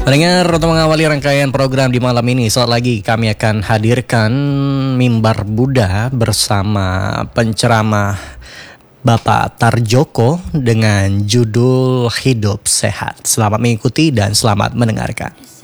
Pendengar, untuk mengawali rangkaian program di malam ini, saat lagi kami akan hadirkan Mimbar Buddha bersama penceramah Bapak Tarjoko dengan judul Hidup Sehat. Selamat mengikuti dan selamat mendengarkan.